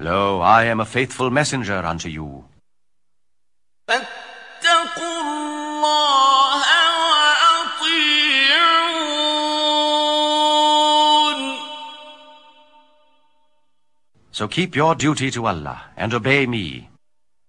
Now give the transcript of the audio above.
Lo, I am a faithful messenger unto you. فاتقوا الله وأطيعون. So keep your duty to Allah and obey me.